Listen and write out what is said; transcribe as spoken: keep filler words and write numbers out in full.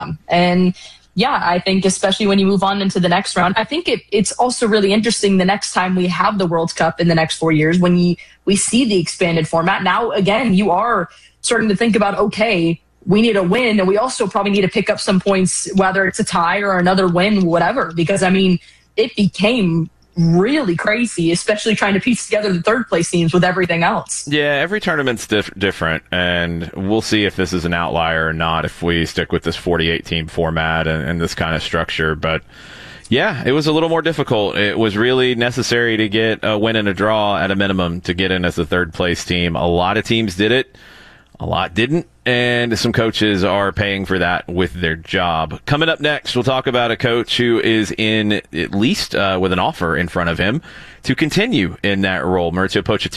And yeah, I think especially when you move on into the next round, I think it, it's also really interesting the next time we have the World Cup in the next four years when you, we see the expanded format. Now, again, you are starting to think about, okay, we need a win, and we also probably need to pick up some points, whether it's a tie or another win, whatever, because, I mean, it became really crazy, especially trying to piece together the third place teams with everything else. Yeah, every tournament's diff- different, and we'll see if this is an outlier or not if we stick with this forty-eight team format and, and this kind of structure. But yeah, it was a little more difficult. It was really necessary to get a win and a draw at a minimum to get in as the third place team. A lot of teams did it. A lot didn't, and some coaches are paying for that with their job. Coming up next, we'll talk about a coach who is in, at least uh, with an offer in front of him, to continue in that role. Mauricio Pochettino